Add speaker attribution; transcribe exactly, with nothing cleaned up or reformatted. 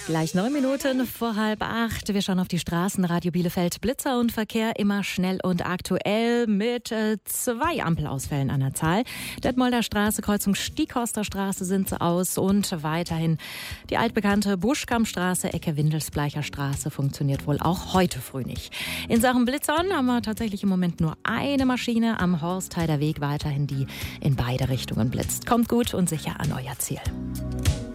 Speaker 1: Gleich neun Minuten vor halb acht. Wir schauen auf die Straßen. Radio Bielefeld. Blitzer und Verkehr immer schnell und aktuell mit äh, zwei Ampelausfällen an der Zahl. Detmolder Straße, Kreuzung Stieghorster Straße sind sie aus und weiterhin die altbekannte Buschkammstraße, Ecke Windelsbleicher Straße funktioniert wohl auch heute früh nicht. In Sachen Blitzern haben wir tatsächlich im Moment nur eine Maschine am Horstheider Weg, weiterhin die in beide Richtungen blitzt. Kommt gut und sicher an euer Ziel.